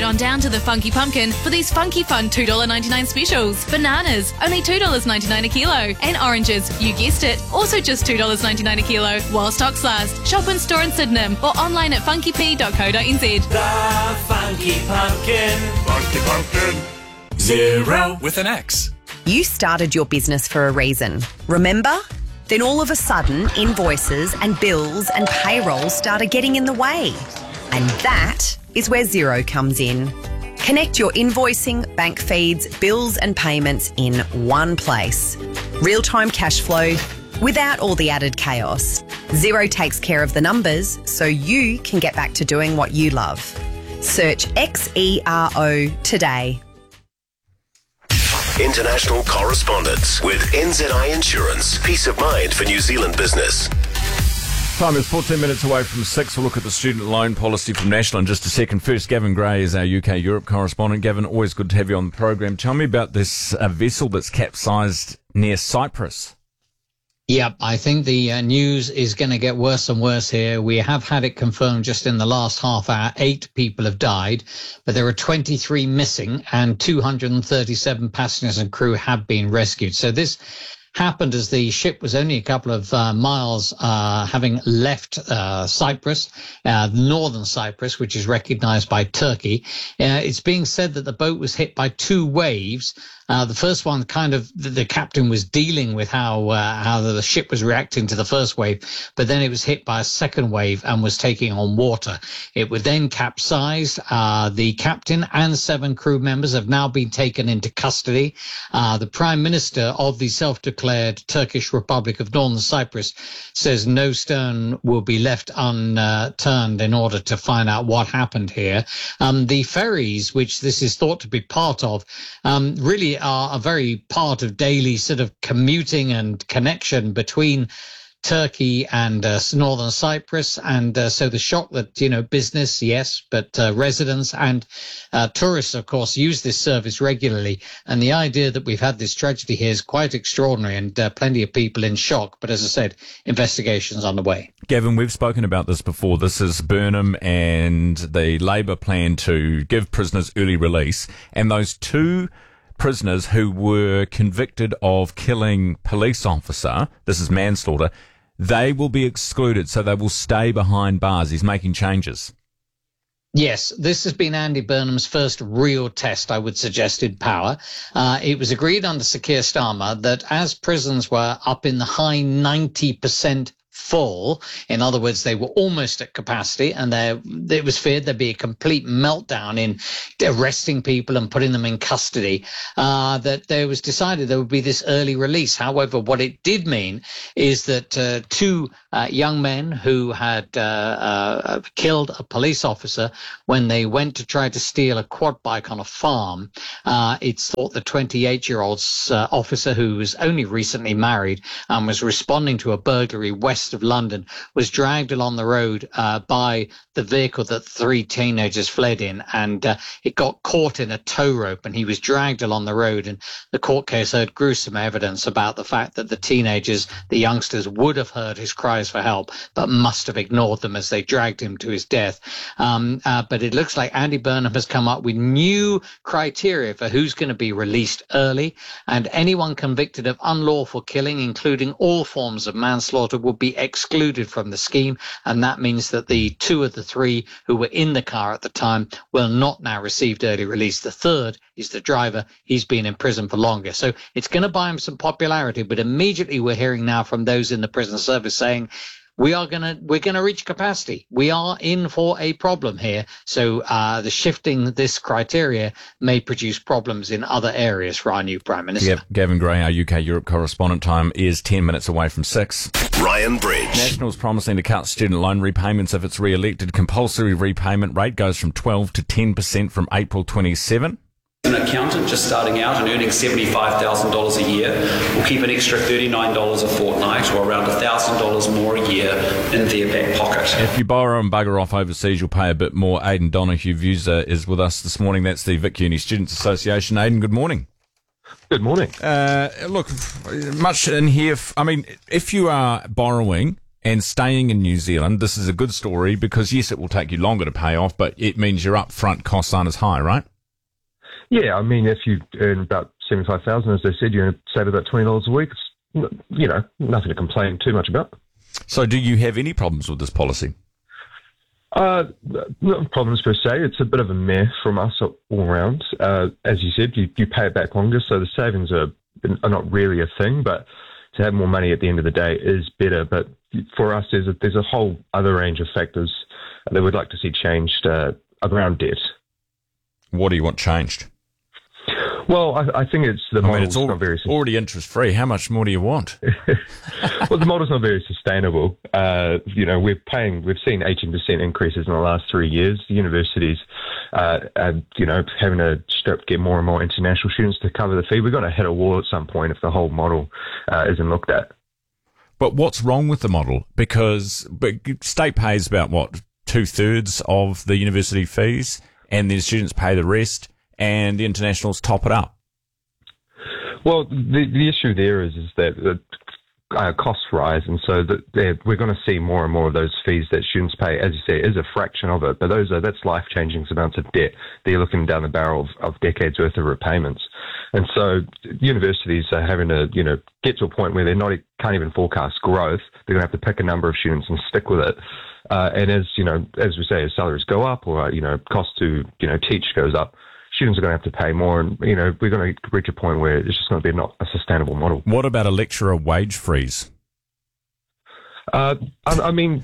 on down to the Funky Pumpkin for these funky fun $2.99 specials. Bananas, only $2.99 a kilo. And oranges, you guessed it, also just $2.99 a kilo. While stocks last. Shop in store in Sydenham or online at funkyp.co.nz. The Funky Pumpkin. Funky Pumpkin. Zero with an X. You started your business for a reason. Remember? Then all of a sudden, invoices and bills and payroll started getting in the way. And that is where Xero comes in. Connect your invoicing, bank feeds, bills and payments in one place. Real-time cash flow without all the added chaos. Xero takes care of the numbers so you can get back to doing what you love. Search XERO today. International correspondence with NZI Insurance. Peace of mind for New Zealand business. Time is 14 minutes away from 6. We'll look at the student loan policy from National in just a second. First, Gavin Gray is our UK-Europe correspondent. Gavin, always good to have you on the program. Tell me about this vessel that's capsized near Cyprus. Yeah, I think the news is going to get worse and worse here. We have had it confirmed just in the last half hour. 8 people have died, but there are 23 missing and 237 passengers and crew have been rescued. So this happened as the ship was only a couple of miles having left Cyprus, northern Cyprus, which is recognized by Turkey. It's being said that the boat was hit by 2 waves. The first one, kind of, the captain was dealing with how the ship was reacting to the first wave, but then it was hit by a second wave and was taking on water. It would then capsize. The captain and 7 crew members have now been taken into custody. The Prime Minister of the self-declared Turkish Republic of Northern Cyprus says no stone will be left unturned in order to find out what happened here. The ferries, which this is thought to be part of, really are a very part of daily sort of commuting and connection between Turkey and northern Cyprus. And so the shock that, business, yes, but residents and tourists, of course, use this service regularly. And the idea that we've had this tragedy here is quite extraordinary and plenty of people in shock. But as I said, investigations on the way. Gavin, we've spoken about this before. This is Burnham and the Labour plan to give prisoners early release. And those 2 prisoners who were convicted of killing police officer, this is manslaughter, they will be excluded, so they will stay behind bars. He's making changes. Yes, this has been Andy Burnham's first real test, I would suggest, in power. It was agreed under Sir Keir Starmer that as prisons were up in the high 90% full, in other words, they were almost at capacity, and it was feared there'd be a complete meltdown in arresting people and putting them in custody, that there was decided there would be this early release. However, what it did mean is that 2 young men who had killed a police officer when they went to try to steal a quad bike on a farm, it's thought the 28-year-old officer, who was only recently married and was responding to a burglary west of London, was dragged along the road by the vehicle that 3 teenagers fled in, and it got caught in a tow rope, and he was dragged along the road. And the court case heard gruesome evidence about the fact that the teenagers, the youngsters, would have heard his cries for help, but must have ignored them as they dragged him to his death. But it looks like Andy Burnham has come up with new criteria for who's going to be released early, and anyone convicted of unlawful killing, including all forms of manslaughter, will be excluded from the scheme. And that means that the 2 of the 3 who were in the car at the time will not now receive early release. The third is the driver. He's been in prison for longer. So it's going to buy him some popularity. But immediately we're hearing now from those in the prison service saying, we're going to reach capacity. We are in for a problem here. So the shifting this criteria may produce problems in other areas for our new Prime Minister. Gavin Gray, our UK-Europe correspondent. Time is 10 minutes away from 6. Ryan Bridge. National's promising to cut student loan repayments if it's re-elected. Compulsory repayment rate goes from 12 to 10% from April 27. An accountant just starting out and earning $75,000 a year will keep an extra $39 a fortnight, or around $1,000 more a year, in their back pocket. If you borrow and bugger off overseas, you'll pay a bit more. Aidan Donoghue Vuser is with us this morning. That's the Vic Uni Students Association. Aidan, good morning. Good morning. Look, much in here. I mean, if you are borrowing and staying in New Zealand, this is a good story because, yes, it will take you longer to pay off, but it means your upfront costs aren't as high, right? Yeah, I mean, if you earn about $75,000, as I said, you're going to save about $20 a week. It's, nothing to complain too much about. So do you have any problems with this policy? Not problems per se. It's a bit of a meh from us all around. As you said, you pay it back longer, so the savings are not really a thing, but to have more money at the end of the day is better. But for us, there's a whole other range of factors that we'd like to see changed around debt. What do you want changed? Well, I think it's the model. It's not very already interest-free. How much more do you want? Well, the model's not very sustainable. We've seen 18% increases in the last 3 years. The universities, having to get more and more international students to cover the fee. We're going to hit a wall at some point if the whole model isn't looked at. But what's wrong with the model? Because state pays about, 2/3 of the university fees, and then students pay the rest, and the internationals top it up. Well, the issue there is that costs rise, and so we're going to see more and more of those fees that students pay, as you say, is a fraction of it, but that's life-changing amounts of debt. They're looking down the barrel of decades worth of repayments. And so universities are having to, get to a point where can't even forecast growth. They're going to have to pick a number of students and stick with it. And as we say, as salaries go up or, cost to, teach goes up, students are going to have to pay more, and we're going to reach a point where it's just going to be not a sustainable model. What about a lecturer wage freeze? I mean,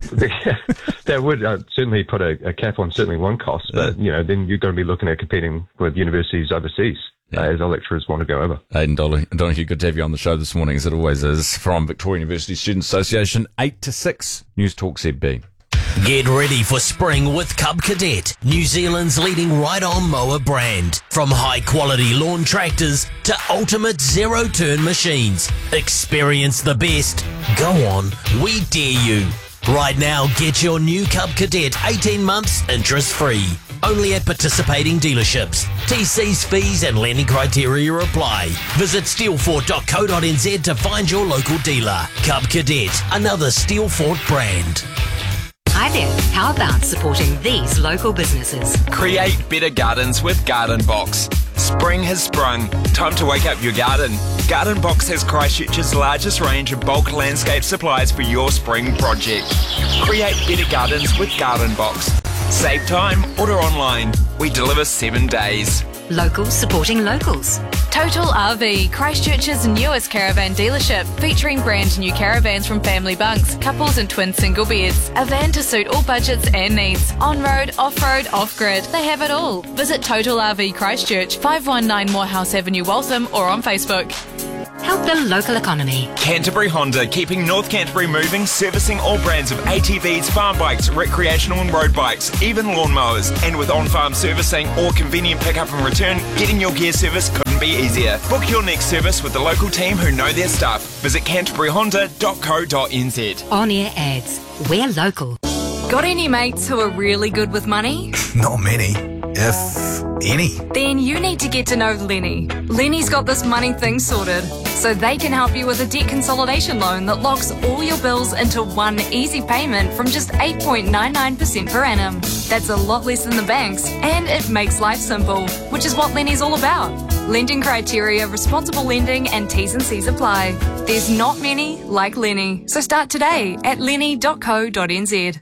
that would certainly put a cap on certainly one cost, but then you're going to be looking at competing with universities overseas. As our lecturers want to go over. Aidan Donoghue, good to have you on the show this morning, as it always is, from Victoria University Students Association, 8 to 6, News Talk ZB. Get ready for spring with Cub Cadet, New Zealand's leading ride-on mower brand. From high-quality lawn tractors to ultimate zero-turn machines. Experience the best. Go on, we dare you. Right now, get your new Cub Cadet 18 months interest-free. Only at participating dealerships. TC's fees and lending criteria apply. Visit steelfort.co.nz to find your local dealer. Cub Cadet, another Steelfort brand. Hi there. How about supporting these local businesses? Create better gardens with Garden Box. Spring has sprung. Time to wake up your garden. Garden Box has Christchurch's largest range of bulk landscape supplies for your spring project. Create better gardens with Garden Box. Save time, order online. We deliver 7 days. Locals supporting locals. Total RV, Christchurch's newest caravan dealership, featuring brand new caravans from family bunks, couples and twin single beds. A van to suit all budgets and needs. On-road, off-road, off-grid. They have it all. Visit Total RV Christchurch, 519 Morehouse Avenue, Waltham, or on Facebook. Help the local economy. Canterbury Honda, keeping North Canterbury moving, servicing all brands of ATVs, farm bikes, recreational and road bikes, even lawnmowers. And with on-farm servicing or convenient pick-up and return, getting your gear service couldn't be easier. Book your next service with the local team who know their stuff. Visit canterburyhonda.co.nz. On-air ads. We're local. Got any mates who are really good with money? Not many, if any. Then you need to get to know Lenny. Lenny's got this money thing sorted, so they can help you with a debt consolidation loan that locks all your bills into one easy payment from just 8.99% per annum. That's a lot less than the banks, and it makes life simple, which is what Lenny's all about. Lending criteria, responsible lending, and T's and C's apply. There's not many like Lenny, so start today at lenny.co.nz.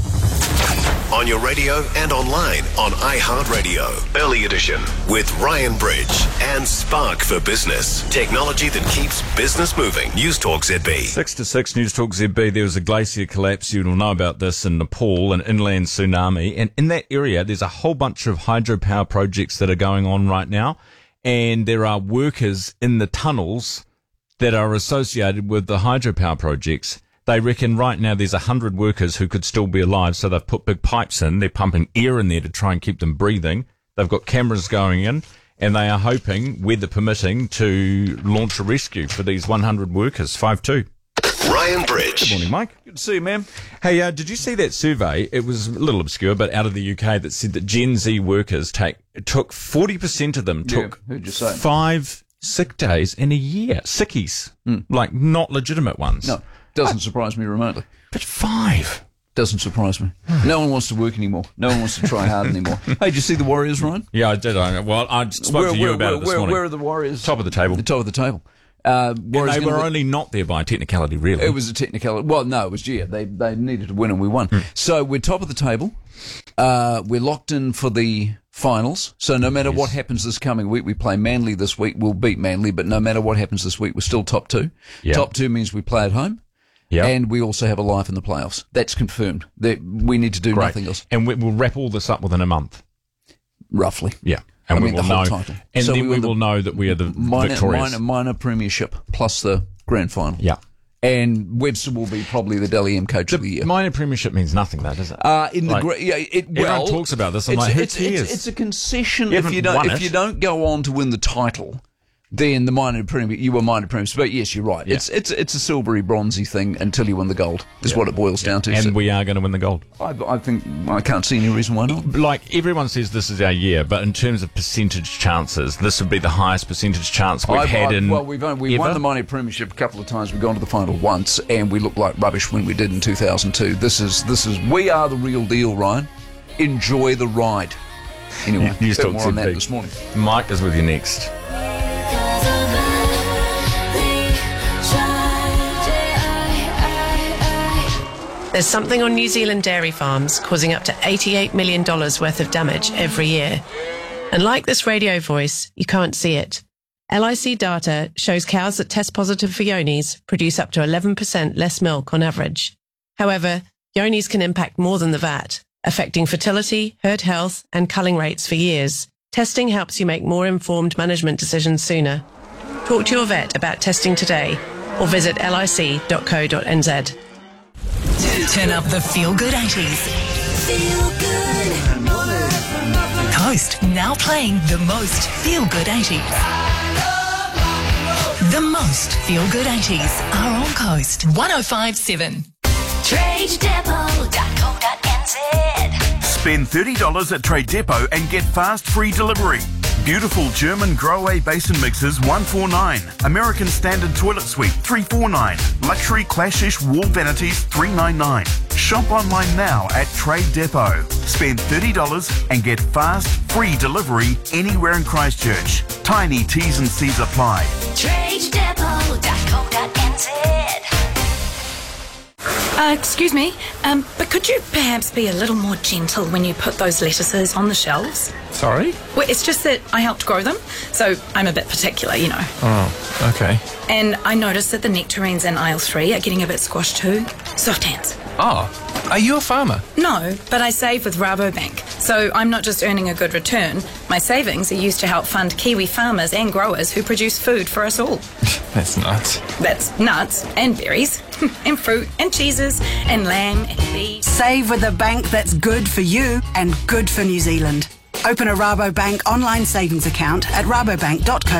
On your radio and online on iHeartRadio. Early Edition with Ryan Bridge and Spark for Business. Technology that keeps business moving. News Talk ZB. 6 to 6, News Talk ZB. There was a glacier collapse. You will know about this in Nepal, an inland tsunami. And in that area, there's a whole bunch of hydropower projects that are going on right now. And there are workers in the tunnels that are associated with the hydropower projects. They reckon right now there's 100 workers who could still be alive, so they've put big pipes in. They're pumping air in there to try and keep them breathing. They've got cameras going in, and they are hoping, weather permitting, to launch a rescue for these 100 workers. 5-2. Ryan Bridge. Good morning, Mike. Good to see you, man. Hey, did you see that survey? It was a little obscure, but out of the UK, that said that Gen Z workers took 40% of them took 5 sick days in a year. Sickies. Like not legitimate ones. No. Doesn't surprise me remotely. But 5 doesn't surprise me. No one wants to work anymore. No one wants to try hard anymore. Hey, did you see the Warriors, Ryan? Yeah, I did. Well, I spoke to you about it this morning. Where are the Warriors? Top of the table. The top of the table. They were only not there by a technicality, really. It was a technicality. Well, no, it was, they needed to win and we won. So we're top of the table. We're locked in for the finals. So no matter what happens this coming week, we play Manly this week. We'll beat Manly, but no matter what happens this week, we're still top 2. Yep. Top 2 means we play at home. Yep. And we also have a life in the playoffs. That's confirmed. We need to do nothing else. And we'll wrap all this up within a month. Roughly. Yeah. And we will the whole know. Title. And so then we will know that we are the victorious. Minor premiership plus the grand final. Yeah. And Webster will be probably the Dally M coach of the year. Minor premiership means nothing, though, does it? Everyone talks about this. I'm like, who cares? It's a concession if you don't go on to win the title. Then you were minor premier. But yes, you're right. Yeah. It's a silvery, bronzy thing until you win the gold. Is what it boils down to. And we are going to win the gold. I think I can't see any reason why not. Like everyone says, this is our year, but in terms of percentage chances, this would be the highest percentage chance we've had in. Well, we've won the minor premiership a couple of times. We've gone to the final once, and we looked like rubbish when we did in 2002. This is we are the real deal, Ryan. Enjoy the ride. Anyway, News Talk more on that this morning. Mike is with you next. There's something on New Zealand dairy farms causing up to $88 million worth of damage every year. And like this radio voice, you can't see it. LIC data shows cows that test positive for yonis produce up to 11% less milk on average. However, yonis can impact more than the VAT, affecting fertility, herd health, and culling rates for years. Testing helps you make more informed management decisions sooner. Talk to your vet about testing today or visit lic.co.nz. Turn up the feel-good 80s. Feel good. Coast now playing the most feel-good 80s. The most feel-good 80s are on Coast 105.7. TradeDepot.co.nz. Spend $30 at Trade Depot and get fast free delivery. Beautiful German Grohe basin mixers $149. American Standard Toilet Suite $349. Luxury Clashish wall vanities $399. Shop online now at Trade Depot. Spend $30 and get fast free delivery anywhere in Christchurch. Tiny T's and C's apply. TradeDepot.co.nz. Excuse me, but could you perhaps be a little more gentle when you put those lettuces on the shelves? Sorry? Well, it's just that I helped grow them, so I'm a bit particular, you know. Oh, okay. And I noticed that the nectarines in aisle 3 are getting a bit squashed too. Soft hands. Oh, are you a farmer? No, but I save with Rabobank, so I'm not just earning a good return. My savings are used to help fund Kiwi farmers and growers who produce food for us all. That's nuts. That's nuts and berries and fruit and cheeses and lamb and beef. Save with a bank that's good for you and good for New Zealand. Open a Rabobank online savings account at rabobank.co.nz.